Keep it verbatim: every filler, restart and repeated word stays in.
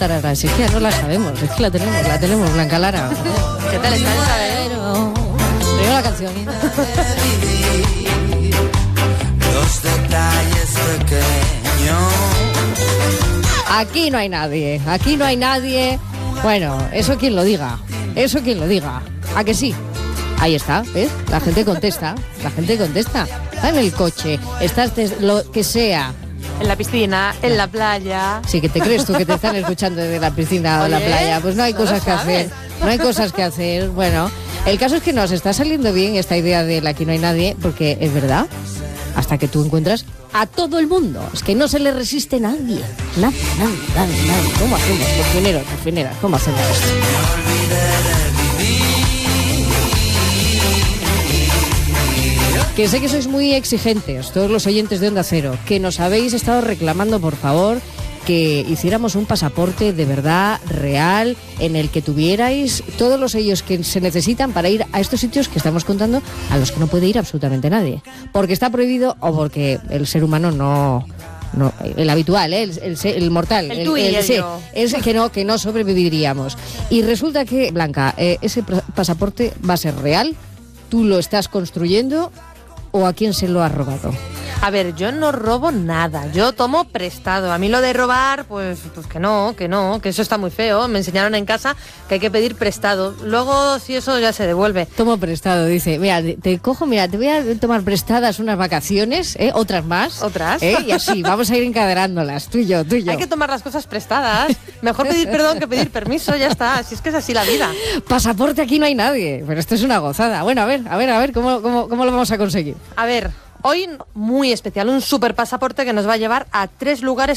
tarara? Si es que ya no la sabemos, es que la tenemos, la tenemos, Blanca Lara. ¿Qué tal está esa? Primero la canción. Los detalles pequeños. Aquí no hay nadie, aquí no hay nadie. Bueno, eso quien lo diga, eso quien lo diga. ¿A que sí? Ahí está, ¿ves? La gente contesta, la gente contesta. Está en el coche, estás des- lo que sea. En la piscina, en la playa. Sí, que te crees tú que te están escuchando desde la piscina o Oye, la playa. Pues no hay no cosas lo que sabes. hacer, no hay cosas que hacer. Bueno, el caso es que nos está saliendo bien esta idea de la aquí no hay nadie, porque es verdad, hasta que tú encuentras a todo el mundo. Es que no se le resiste nadie. Nadie, nadie, nadie, nadie. ¿Cómo hacemos? Cocineros, cocineras, ¿cómo hacemos esto? Que sé que sois muy exigentes, todos los oyentes de Onda Cero, que nos habéis estado reclamando, por favor, que hiciéramos un pasaporte de verdad, real, en el que tuvierais todos los sellos que se necesitan para ir a estos sitios que estamos contando, a los que no puede ir absolutamente nadie. Porque está prohibido o porque el ser humano no... No, el habitual, ¿eh? el, el, el mortal, El tú y el sí, yo. ese que no, que no sobreviviríamos. Y resulta que, Blanca, eh, ese pasaporte va a ser real, tú lo estás construyendo, ¿o a quién se lo has robado? A ver, yo no robo nada, yo tomo prestado. A mí lo de robar, pues, pues que no, que no, que eso está muy feo. Me enseñaron en casa que hay que pedir prestado. Luego, si eso ya se devuelve. Tomo prestado, dice, mira, te, te cojo, mira, te voy a tomar prestadas unas vacaciones, ¿eh? Otras más. Otras. ¿eh? Y así, vamos a ir encadenándolas, tú y yo, tú y yo. Hay que tomar las cosas prestadas. Mejor pedir perdón que pedir permiso, ya está. Si es que es así la vida. Pasaporte aquí no hay nadie, pero esto es una gozada. Bueno, a ver, a ver, a ver, ¿cómo, cómo, cómo lo vamos a conseguir? A ver, hoy muy especial, un super pasaporte que nos va a llevar a tres lugares